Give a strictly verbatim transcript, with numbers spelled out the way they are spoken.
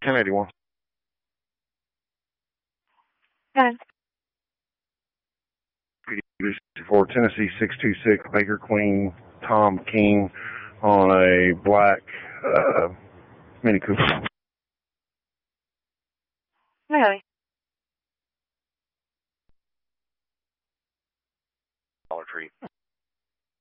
ten eighty-one. Okay. For Tennessee six two six, Baker Queen, Tom King on a black uh, Mini Cooper. Really?